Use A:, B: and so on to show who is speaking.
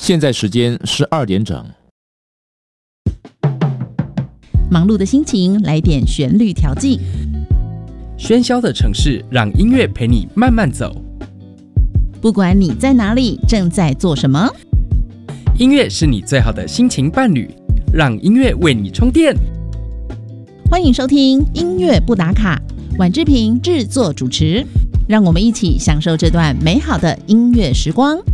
A: 现在时间12点整。
B: 忙碌的心情来点旋律调剂，
C: 喧嚣的城市让音乐陪你慢慢走。
B: 不管你在哪里，正在做什么，
C: 音乐是你最好的心情伴侣，让音乐为你充电。
B: 欢迎收听音乐不打卡，婉志平制作主持，让我们一起享受这段美好的音乐时光。